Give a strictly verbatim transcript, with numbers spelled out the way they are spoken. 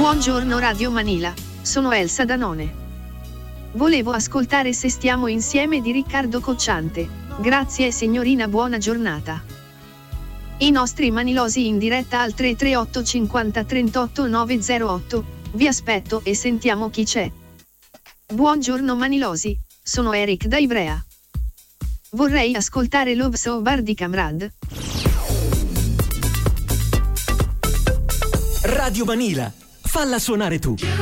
Buongiorno Radio Manila, sono Elsa Danone. Volevo ascoltare Se stiamo insieme di Riccardo Cocciante. Grazie signorina, buona giornata. I nostri manilosi in diretta al tre tre otto cinquanta trentotto novecentotto. Vi aspetto e sentiamo chi c'è. Buongiorno manilosi, sono Eric da Ivrea. Vorrei ascoltare Love So Bar di Camrad. Radio Manila, falla suonare tu.